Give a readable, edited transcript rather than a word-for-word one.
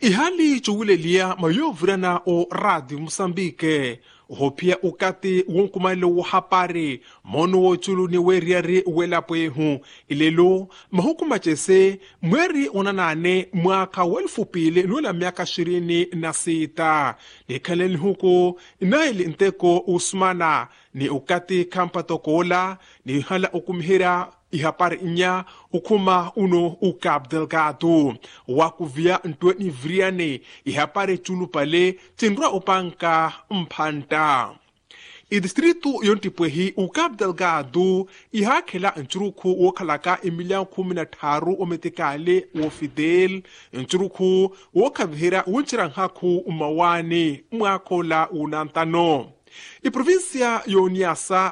ihali chuwilelia mayovurana o Radio Mozambique hopia ukati wonkumale uhapari mono wochulu ni weriari welapwehu ilelo mahukuma chese mweri onanane mwaka welfupile nula miaka 26 likaleni huko inaili nteko usmana ni ukati kampatokola ni hala ukumhira ihapari inya ukuma uno ukab delgado wakuvia ntweni vriane ihapari chulu pale chinrua upanka mphanta idistritu yontipwehi ukab delgado ihakela nchuruku wokalaka Emiliano 13 ometekale wo Fidel nchuruku wokabhira wunchiranghaku umawani mwakola unantano iprovinsia yoniasa